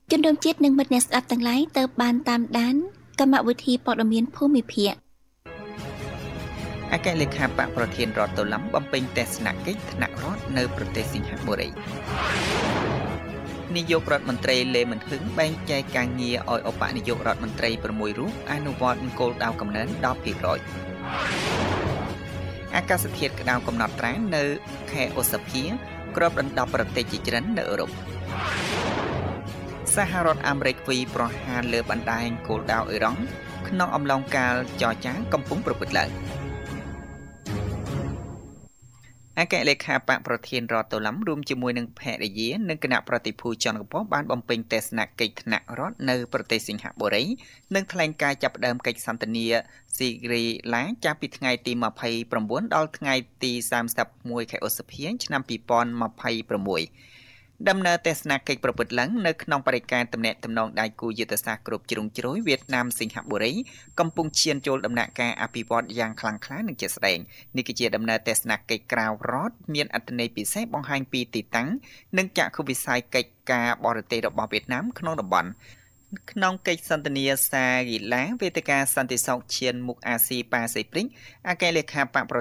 ជនរួមជាតិនិងមិត្តអ្នកស្ដាប់ទាំងឡាយទៅបានតាមដានកម្មវិធីព័ត៌មានភូមិភាគអគ្គលេខាបកប្រធានរដ្ឋតុលាំបំពេញទស្សនកិច្ចថ្នាក់រដ្ឋនៅប្រទេសសិង្ហបុរីនាយករដ្ឋមន្ត្រីលេមិនហឹងបែងចែកការងារឲ្យឧបនាយករដ្ឋមន្ត្រី6រូបអនុវត្តគោលដៅកំណើន 10% អាកាសធាតុក្តៅកំណត់ត្រានៅខែឧសភាគ្របដណ្ដប់ប្រទេសជាច្រើននៅអឺរ៉ុបសហរដ្ឋអាមេរិកវាយប្រហារលើបណ្ដាញគោលដៅអ៊ីរ៉ង់ក្នុងអំឡុងកាលចរចាកំពុងប្រព្រឹត្តឡើងអគ្គលេខាបកប្រធានរដ្ឋតុលាំរួមជាមួយនឹងភរិយានិងគណៈប្រតិភូជាន់កម្ពុជាបានបំពេញទស្សនកិច្ចថ្នាក់រដ្ឋនៅប្រទេសសិង្ហបុរីនិងថ្លែងការចាប់ផ្ដើមកិច្ចសន្ទនាស៊ីហ្គ្រីឡាចាប់ពីថ្ងៃទី29ដល់ថ្ងៃទី31ខែឧសភាឆ្នាំ2026ដំណើរទស្សនកិច្ចប្រព្រឹត្តឡើងនៅក្នុងបរិយាកាសទំនាក់ទំនងដៃគូយុទ្ធសាស្ត្រគ្រប់ជ្រុងជ្រោយវៀតណាមសិង្ហបុរីកំពុងឈានចូលដំណាក់កាលអភិវឌ្ឍយ៉ាងខ្លាំងក្លានិងជាក់ស្ដែងនេះគឺជាដំណើរទស្សនកិច្ចក្រៅរដ្ឋមានអត្ថន័យពិសេសបង្ហាញពីទីតាំងនិងចក្ខុវិស័យកិច្ចការបរទេសរបស់វៀតណាមក្នុងតំបន់ក្នុងកិច្ចសន្ទនាសាហ្គីឡាវេទិកាសន្តិសុខឈានមុខអាស៊ីប៉ាស៊ីហ្វិកអគ្គលេខាបកប្រ